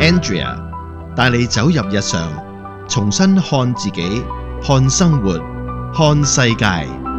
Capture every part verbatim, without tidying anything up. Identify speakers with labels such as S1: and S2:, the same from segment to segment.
S1: Andrea 帶你走入日常，重新看自己、看生活、看世界。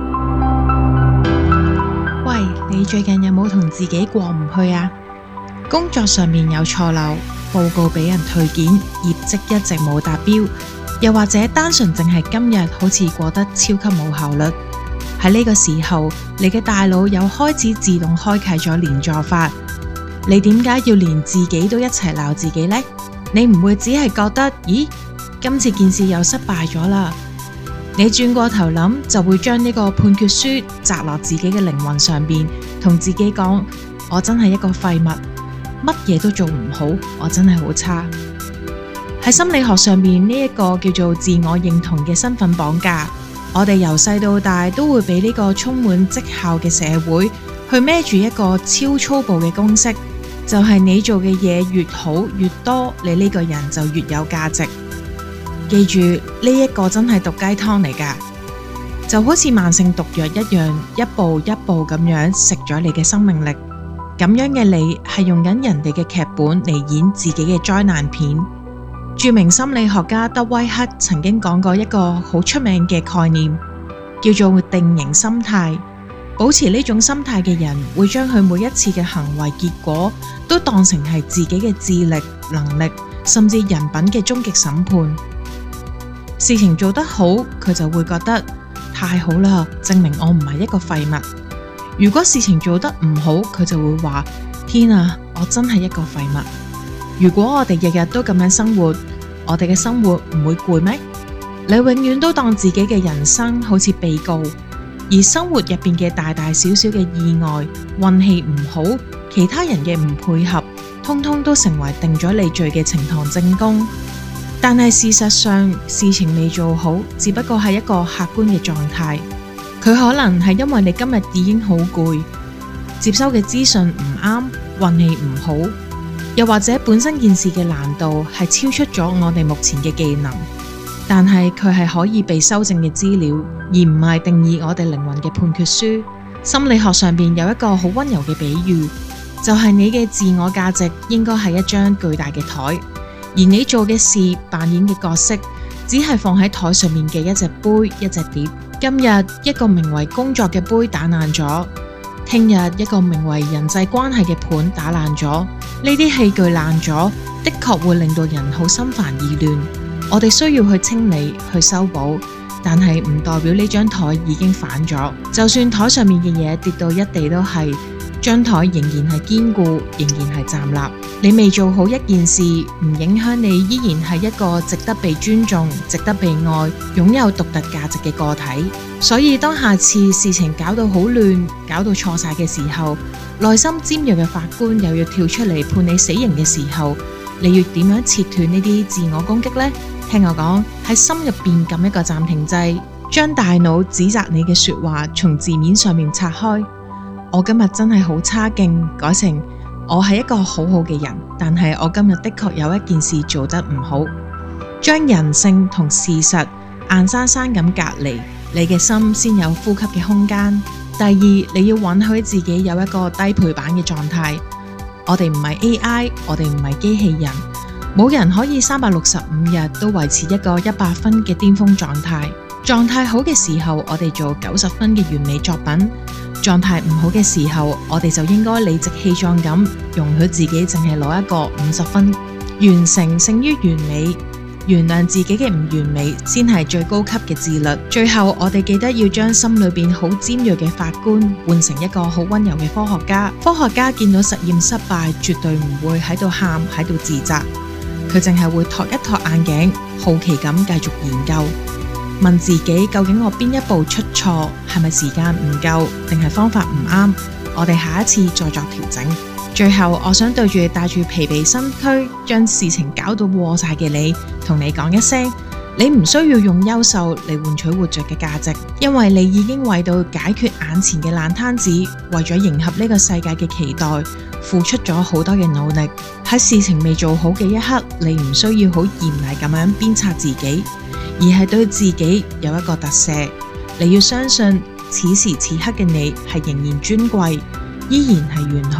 S2: 喂，你最近有冇同自己過唔去啊？工作上面有錯漏，報告俾人退件，業績一直冇達標，又或者單純淨係今日好似過得超級冇效率。喺呢個時候，你嘅大腦又開始自動開啟咗連坐法。你點解要連自己都一齊鬧自己呢？你唔會只係覺得，咦，今次件事又失敗咗啦。你轉過頭諗，就會將呢個判決書砸落自己嘅靈魂上邊，同自己講：我真係一個廢物，乜嘢都做唔好，我真係好差。喺心理學上面，呢一個叫做自我認同嘅身份綁架。我哋由細到大都會俾呢個充滿績效嘅社會去孭住一個超粗暴嘅公式，就係你做嘅嘢越好越多，你呢個人就越有價值。記住，呢一個真係毒雞湯嚟㗎，就好似慢性毒藥一樣，一步一步咁樣食咗你嘅生命力。咁樣嘅你係用緊人哋嘅劇本嚟演自己嘅災難片。著名心理學家德威克曾經講過一個好出名嘅概念，叫做定型心態。保持呢種心態嘅人，會將佢每一次嘅行為結果都當成係自己嘅智力、能力，甚至人品嘅終極審判。事情做得好，佢就會覺得太好啦，證明我唔係一個廢物。如果事情做得唔好，佢就會話：天啊，我真係一個廢物。如果我哋日日都咁樣生活，我哋嘅生活唔會攰咩？你永遠都當自己嘅人生好似被告，而生活入邊嘅大大小小嘅意外、運氣唔好、其他人嘅唔配合，通通都成為定咗你罪嘅呈堂證供。但係事實上，事情未做好，只不過係一個客觀嘅狀態。佢可能係因為你今日已經好攰，接收嘅資訊唔啱，運氣唔好。又或者本身件事嘅難度係超出咗我哋目前嘅技能，但係佢係可以被修正嘅資料，而唔係定義我哋靈魂嘅判決書。心理學上邊有一個好溫柔嘅比喻，就係你嘅自我價值應該係一張巨大嘅台，而你做嘅事扮演嘅角色只係放喺台上面嘅一隻杯、一隻碟。今日一個名為工作嘅杯打爛咗，聽日一個名為人際關係嘅盤打爛咗。呢啲器具爛咗，的確會令到人好心煩意亂。我哋需要去清理、去修補，但係唔代表呢張台已經反咗。就算台上面嘅嘢跌到一地都係，張台仍然係堅固，仍然係站立。你未做好一件事，唔影響你依然係一個值得被尊重、值得被愛、擁有獨特價值嘅個體。所以當下次事情搞到好亂、搞到錯晒嘅時候，內心尖銳嘅法官又要跳出嚟判你死刑嘅時候，你要點樣切斷呢啲自我攻擊呢？聽我講，喺心入邊撳一個暫停掣，將大腦指責你嘅說話從字面上面拆開。我今日真係好差勁，改成我係一個好好嘅人，但係我今日的確有一件事做得唔好。將人性同事實硬生生咁隔離，你嘅心先有呼吸嘅空間。第二，你要允許自己有一個低配版嘅狀態。我哋唔係 A I， 我哋唔係機器人，冇人可以三百六十五日都維持一個一百分嘅巔峰狀態。狀態好嘅時候，我哋做九十分嘅完美作品；狀態唔好嘅時候，我哋就應該理直氣壯咁容許自己淨係攞一個五十分。完成勝於完美。原諒自己嘅唔完美，先係最高級嘅自律。最後，我哋記得要將心裏邊好尖銳嘅法官換成一個好溫柔嘅科學家。科學家見到實驗失敗，絕對唔會喺度喊，喺度自責，佢淨係會托一托眼鏡，好奇咁繼續研究，問自己究竟我邊一步出錯，係咪時間唔夠，定係方法唔啱？我哋下一次再作調整。最後，我想對住帶住疲憊身軀，將事情搞到禍晒嘅你，同你講一聲，你唔需要用優秀嚟換取活着嘅價值，因為你已經為到解決眼前嘅爛攤子，為咗迎合呢個世界嘅期待，付出咗好多嘅努力。喺事情未做好嘅一刻，你唔需要好嚴厲咁樣鞭策自己，而係對自己有一個特赦。你要相信，此時此刻嘅你係仍然尊貴，依然係完好。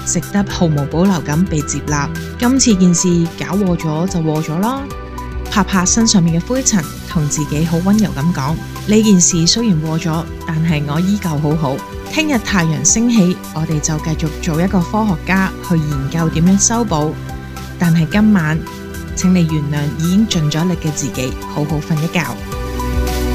S2: 值得毫無保留咁被接納。今次件事搞禍咗就禍咗啦，拍拍身上面嘅灰塵，同自己好溫柔咁講：呢件事雖然禍咗，但係我依舊好好。聽日太陽升起，我哋就繼續做一個科學家去研究點樣修補。但係今晚，請你原諒已經盡咗力嘅自己，好好瞓一覺。